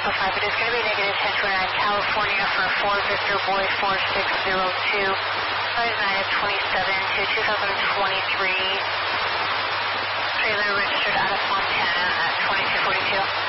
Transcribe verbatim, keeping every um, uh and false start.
Alpha five, it is going to be negative ten twenty-nine California for four Victor Boy four six zero two, flight nine of twenty-seven to two thousand twenty-three, trailer registered out of Montana at twenty-two forty-two.